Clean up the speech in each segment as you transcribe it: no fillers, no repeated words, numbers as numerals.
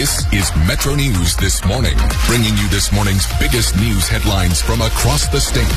This is Metro News This Morning, bringing you this morning's biggest news headlines from across the state.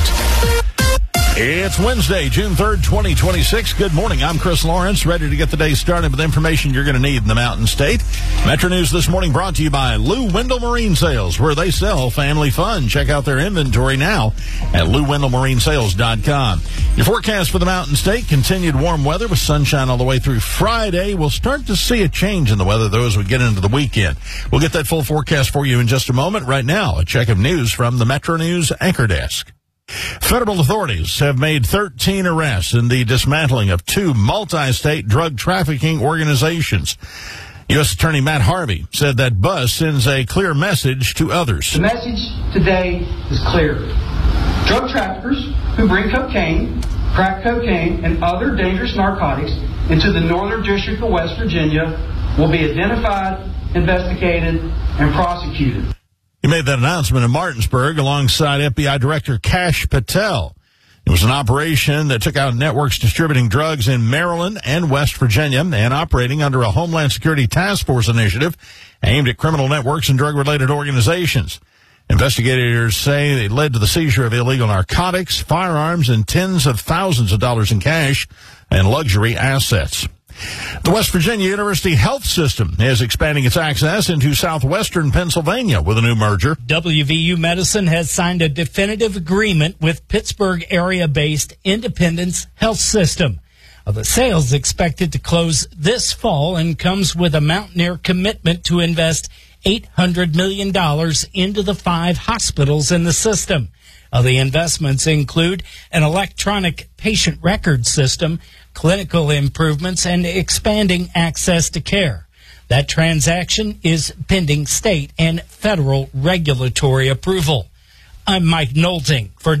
It's Wednesday, June 3rd, 2026. Good morning. I'm Chris Lawrence, ready to get the day started with information you're going to need in the Mountain State. Metro News This Morning brought to you by Lou Wendell Marine Sales, where they sell family fun. Check out their inventory now at LouWendellMarineSales.com. Your forecast for the Mountain State, continued warm weather with sunshine all the way through Friday. We'll start to see a change in the weather, though, as we get into the weekend. We'll get that full forecast for you in just a moment. Right now, a check of news from the Metro News Anchor Desk. Federal authorities have made 13 arrests in the dismantling of 2 multi-state drug trafficking organizations. U.S. Attorney Matt Harvey said that bus sends a clear message to others. The message today is clear. Drug traffickers who bring cocaine, crack cocaine, and other dangerous narcotics into the Northern District of West Virginia will be identified, investigated, and prosecuted. He made that announcement in Martinsburg alongside FBI Director Kash Patel. It was an operation that took out networks distributing drugs in Maryland and West Virginia and operating under a Homeland Security Task Force initiative aimed at criminal networks and drug-related organizations. Investigators say it led to the seizure of illegal narcotics, firearms, and tens of thousands of dollars in cash and luxury assets. The West Virginia University Health System is expanding its access into southwestern Pennsylvania with a new merger. WVU Medicine has signed a definitive agreement with Pittsburgh area-based Independence Health System. The sale is expected to close this fall and comes with a Mountaineer commitment to invest $800 million into the 5 hospitals in the system. The investments include an electronic patient record system, clinical improvements, and expanding access to care. That transaction is pending state and federal regulatory approval. I'm Mike Nolting for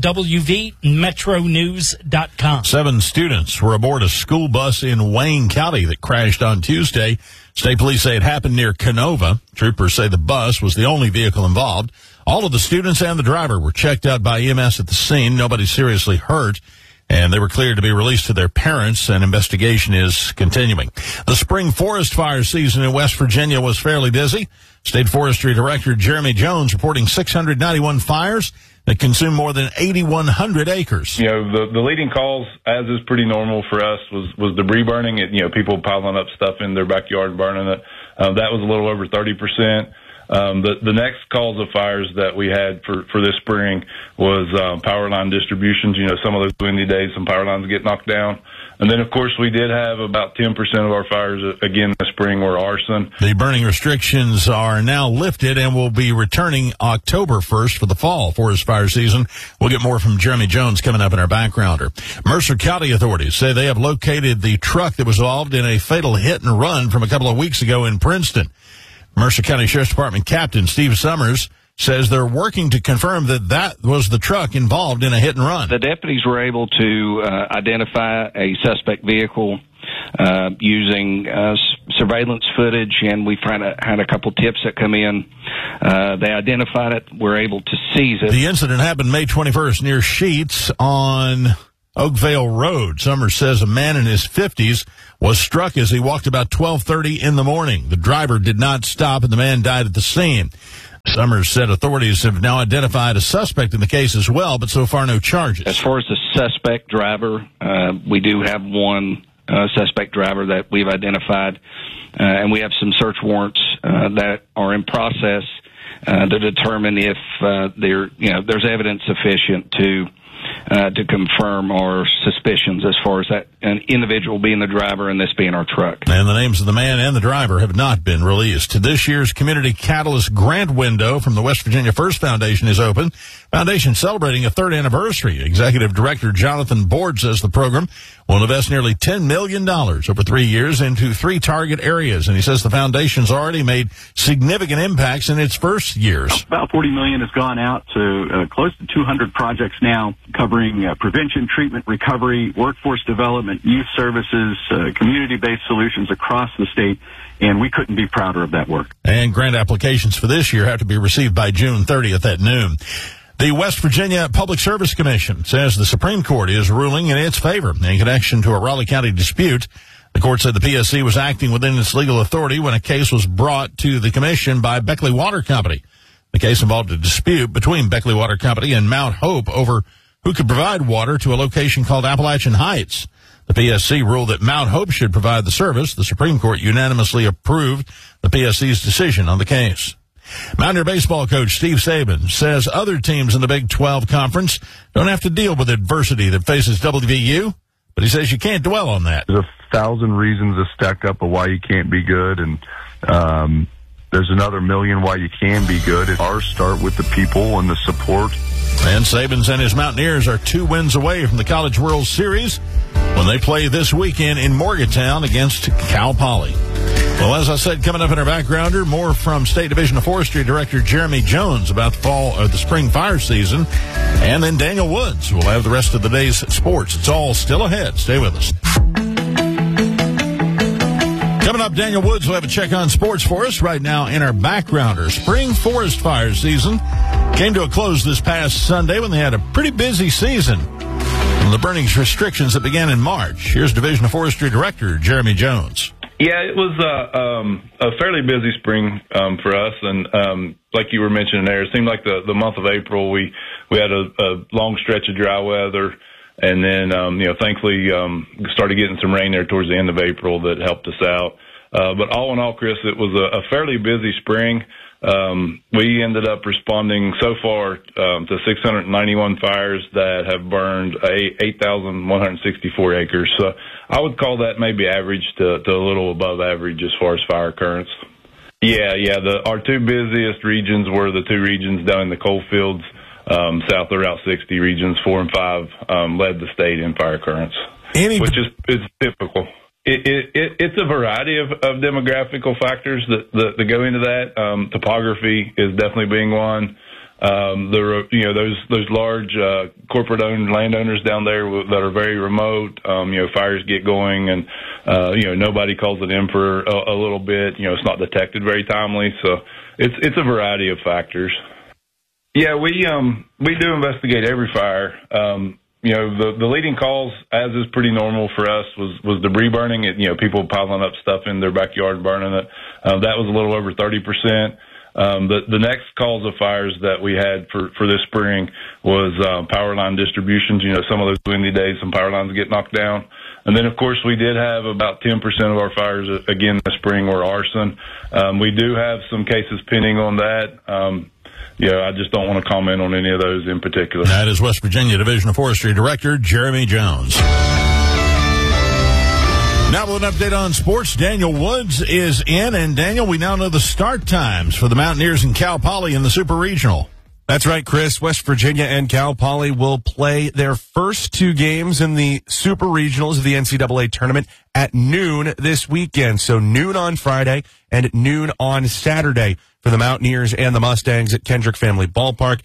WVMetroNews.com. 7 students were aboard a school bus in Wayne County that crashed on Tuesday. State police say it happened near Canova. Troopers say the bus was the only vehicle involved. All of the students and the driver were checked out by EMS at the scene. Nobody seriously hurt, and they were cleared to be released to their parents. An investigation is continuing. The spring forest fire season in West Virginia was fairly busy. State Forestry Director Jeremy Jones reporting 691 fires that consumed more than 8,100 acres. You know, the leading calls, as is pretty normal for us, was debris burning. People piling up stuff in their backyard, burning it. That was a little over 30%. The next calls of fires that we had for this spring was power line distributions. Some of those windy days, some power lines get knocked down. And then, of course, we did have about 10% of our fires, again, this spring were arson. The burning restrictions are now lifted and will be returning October 1st for the fall forest fire season. We'll get more from Jeremy Jones coming up in our backgrounder. Mercer County authorities say they have located the truck that was involved in a fatal hit and run from a couple of weeks ago in Princeton. Mercer County Sheriff's Department Captain Steve Summers says they're working to confirm that was the truck involved in a hit and run. The deputies were able to identify a suspect vehicle using surveillance footage, and we've had a couple tips that come in. They identified it. We're able to seize it. The incident happened May 21st near Sheets on Oakvale Road. Summers says a man in his 50s was struck as he walked about 12:30 in the morning. The driver did not stop, and the man died at the scene. Summers said authorities have now identified a suspect in the case as well, but so far no charges. As far as the suspect driver, we do have one suspect driver that we've identified, and we have some search warrants that are in process to determine if there's evidence sufficient to confirm our suspicions as far as that an individual being the driver and this being our truck. And the names of the man and the driver have not been released. This year's Community Catalyst grant window from the West Virginia First Foundation is open. Foundation celebrating a 3rd anniversary. Executive Director Jonathan Board says the program will invest nearly $10 million over 3 years into 3 target areas. And he says the foundation's already made significant impacts in its first years. About $40 million has gone out to close to 200 projects now, covering prevention, treatment, recovery, workforce development, youth services, community-based solutions across the state, and we couldn't be prouder of that work. And grant applications for this year have to be received by June 30th at noon. The West Virginia Public Service Commission says the Supreme Court is ruling in its favor in connection to a Raleigh County dispute The court said the PSC was acting within its legal authority when a case was brought to the commission by Beckley Water Company. The case involved a dispute between Beckley Water Company and Mount Hope over who could provide water to a location called Appalachian Heights. The PSC ruled that Mount Hope should provide the service. The Supreme Court unanimously approved the PSC's decision on the case. Mountaineer baseball coach Steve Saban says other teams in the Big 12 Conference don't have to deal with adversity that faces WVU, but he says you can't dwell on that. There's 1,000 reasons to stack up of why you can't be good, and there's another million why you can be good. Ours start with the people and the support. And Saban's and his Mountaineers are 2 wins away from the College World Series when they play this weekend in Morgantown against Cal Poly. Well, as I said, coming up in our backgrounder, more from State Division of Forestry Director Jeremy Jones about the spring fire season. And then Daniel Woods will have the rest of the day's sports. It's all still ahead. Stay with us. Coming up, Daniel Woods will have a check on sports for us right now in our backgrounder. Spring forest fire season came to a close this past Sunday when they had a pretty busy season from the burning restrictions that began in March. Here's Division of Forestry Director Jeremy Jones. Yeah, it was a fairly busy spring for us, and like you were mentioning there, it seemed like the month of April we had a long stretch of dry weather, and then thankfully started getting some rain there towards the end of April that helped us out. But all in all, Chris, it was a fairly busy spring. We ended up responding so far to 691 fires that have burned 8,164 acres. So I would call that maybe average to a little above average as far as fire occurrence. Yeah. Our 2 busiest regions were the 2 regions down in the coal fields, south of Route 60. Regions 4 and 5 led the state in fire occurrence, which is typical. It's a variety of demographical factors that go into that. Topography is definitely being one. Those large corporate-owned landowners down there that are very remote. Fires get going, and nobody calls it in for a little bit. It's not detected very timely, so it's a variety of factors. Yeah, we do investigate every fire. The leading cause, as is pretty normal for us, was debris burning. People piling up stuff in their backyard and burning it. That was a little over 30%. The next cause of fires that we had for this spring was power line distributions. Some of those windy days, some power lines get knocked down. And then, of course, we did have about 10% of our fires, again, this spring were arson. We do have some cases pending on that. I just don't want to comment on any of those in particular. That is West Virginia Division of Forestry Director Jeremy Jones. Now with an update on sports, Daniel Woods is in. And Daniel, we now know the start times for the Mountaineers and Cal Poly in the Super Regional. That's right, Chris. West Virginia and Cal Poly will play their first 2 games in the Super Regionals of the NCAA tournament at noon this weekend. So noon on Friday and at noon on Saturday for the Mountaineers and the Mustangs at Kendrick Family Ballpark.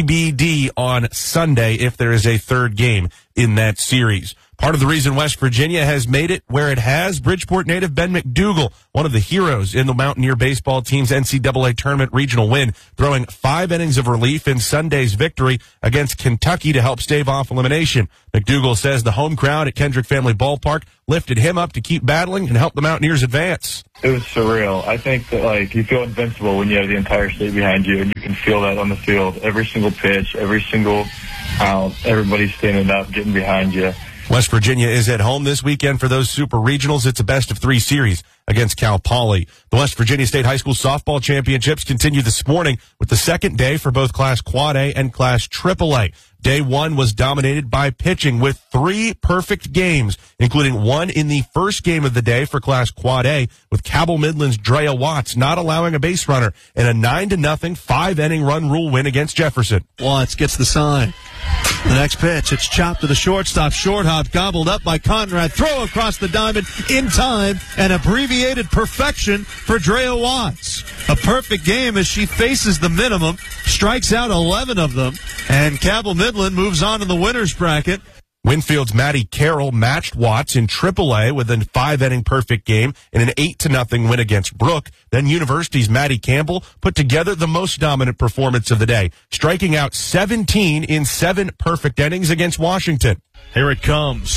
TBD on Sunday if there is a 3rd game in that series. Part of the reason West Virginia has made it where it has, Bridgeport native Ben McDougal, one of the heroes in the Mountaineer baseball team's NCAA tournament regional win, throwing 5 innings of relief in Sunday's victory against Kentucky to help stave off elimination. McDougal says the home crowd at Kendrick Family Ballpark lifted him up to keep battling and help the Mountaineers advance. It was surreal. I think that, you feel invincible when you have the entire state behind you, and you can feel that on the field. Every single pitch, every single out, everybody's standing up, getting behind you. West Virginia is at home this weekend for those Super Regionals. It's a best-of-3 series against Cal Poly. The West Virginia State High School Softball Championships continue this morning with the second day for both Class Quad A and Class AAA. Day 1 was dominated by pitching with 3 perfect games, including one in the first game of the day for Class Quad A with Cabell Midland's Drea Watts not allowing a base runner in a 9-0 5-inning run rule win against Jefferson. Watts gets the sign. The next pitch, it's chopped to the shortstop. Short hop gobbled up by Conrad. Throw across the diamond in time, and abbreviated perfection for Drea Watts. A perfect game as she faces the minimum, strikes out 11 of them, and Cabell Midland moves on to the winner's bracket. Winfield's Maddie Carroll matched Watts in AAA with a 5-inning perfect game in an 8-0 win against Brooke. Then University's Maddie Campbell put together the most dominant performance of the day, striking out 17 in 7 perfect innings against Washington. Here it comes.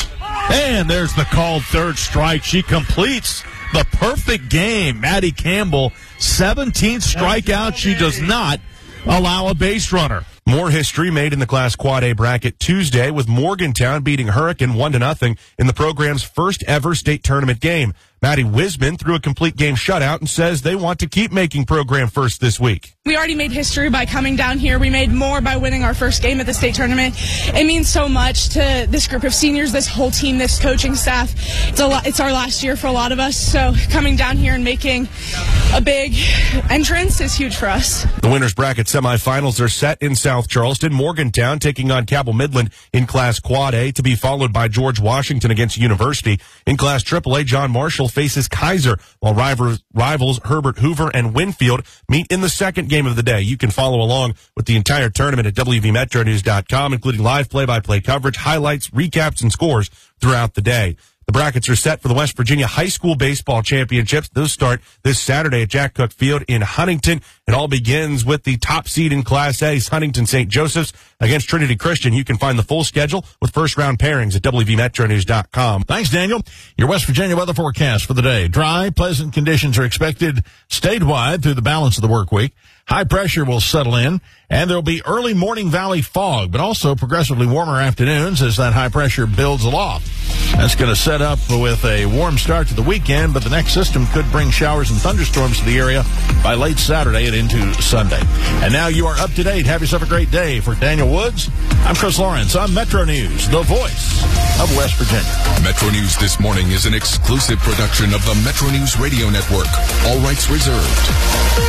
And there's the called third strike. She completes the perfect game. Maddie Campbell, 17th strikeout. She does not allow a base runner. More history made in the Class Quad A bracket Tuesday with Morgantown beating Hurricane 1-0 in the program's first ever state tournament game. Maddie Wisman threw a complete game shutout and says they want to keep making program first this week. We already made history by coming down here. We made more by winning our first game at the state tournament. It means so much to this group of seniors, this whole team, this coaching staff. It's our last year for a lot of us, so coming down here and making a big entrance is huge for us. The winners bracket semifinals are set in South Charleston. Morgantown taking on Cabell Midland in Class Quad A, to be followed by George Washington against University. In Class AAA, John Marshall faces Kaiser, while rivals Herbert Hoover and Winfield meet in the second game of the day. You can follow along with the entire tournament at WVMetroNews.com, including live play-by-play coverage, highlights, recaps, and scores throughout the day. The brackets are set for the West Virginia High School Baseball Championships. Those start this Saturday at Jack Cook Field in Huntington. It all begins with the top seed in Class A, Huntington St. Joseph's against Trinity Christian. You can find the full schedule with first-round pairings at WVMetroNews.com. Thanks, Daniel. Your West Virginia weather forecast for the day. Dry, pleasant conditions are expected statewide through the balance of the work week. High pressure will settle in, and there will be early morning valley fog, but also progressively warmer afternoons as that high pressure builds aloft. That's going to set up with a warm start to the weekend, but the next system could bring showers and thunderstorms to the area by late Saturday and into Sunday. And now you are up to date. Have yourself a great day. For Daniel Woods, I'm Chris Lawrence on Metro News, the voice of West Virginia. Metro News This Morning is an exclusive production of the Metro News Radio Network. All rights reserved.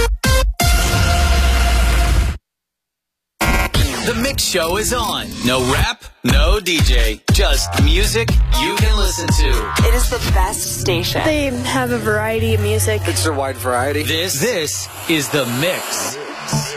The Mix Show is on. No rap, no DJ, just music you can listen to. It is the best station. They have a variety of music. It's a wide variety. This is The Mix.